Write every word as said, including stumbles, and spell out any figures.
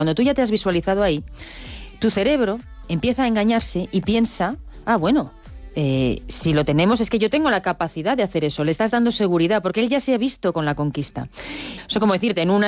Cuando tú ya te has visualizado ahí, tu cerebro empieza a engañarse y piensa, ah, bueno, eh, si lo tenemos es que yo tengo la capacidad de hacer eso, le estás dando seguridad, porque él ya se ha visto con la conquista. Eso como decirte, en una